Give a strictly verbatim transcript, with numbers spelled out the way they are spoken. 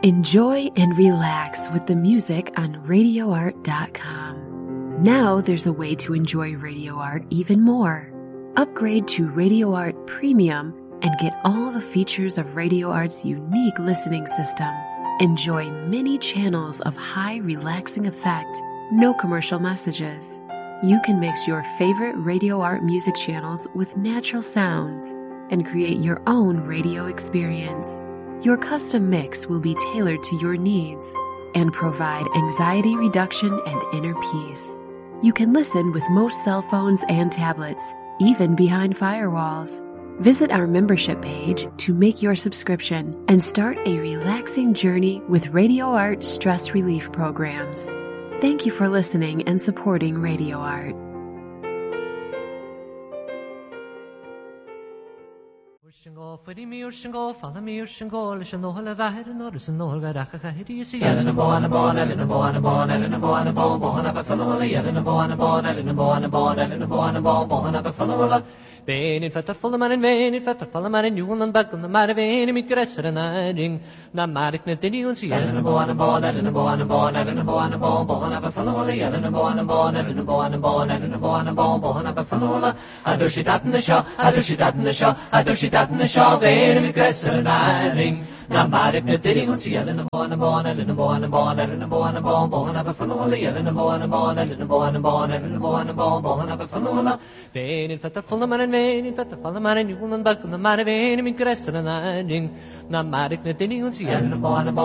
Enjoy and relax with the music on radio art dot com. Now there's a way to enjoy Radio Art even more. Upgrade to Radio Art Premium and get all the features of Radio Art's unique listening system. Enjoy many channels of high relaxing effect, no commercial messages. You can mix your favorite Radio Art music channels with natural sounds and create your own radio experience. Your custom mix will be tailored to your needs and provide anxiety reduction and inner peace. You can listen with most cell phones and tablets, even behind firewalls. Visit our membership page to make your subscription and start a relaxing journey with Radio Art stress relief programs. Thank you for listening and supporting Radio Art. Urshingo, Fudimi Urshingo, Falami Urshingo, Lishanola Vahid, and Norisanola Rakahidi, Ellen and Bon and Bon, Ellen and Bon and Bon, Ellen and Bon and Bon, Bon of a fellow, Ellen and Bon and Bon, Ellen and Bon and Bon, Ellen and Bon and Bon, Bon of a fellow. Vein in fat full man and vein in fat full man and you and back on the matter vein and gresser and hiding. Namatic Nathan, see Ellen and Bon and Bon, Ellen and Bon and Bon, Ellen and Bon and Bon, Bon of a fellow, Ellen and Bon and Bon, Ellen and Bon and Bon, Ellen and Bon and Bon, Bon of a fellow. I do she that in the show, I do she that in the show, I do she that in the show, vein and gresser and hiding. Namatic Nathan, see Ellen and Bon and Bon, Ellen and Bon and Bon, Ellen and Bon and Bon, Bon of a fellow, Ellen and Bon and Bon, Ellen and Bon and Bon, Ellen and Bon and Bon, Bon of a fellow. Vein in fat full man and vein in fat full man and you and back on the matter vein and gresser and hiding. Namatic Nathan, see Ellen and Bon and Bon.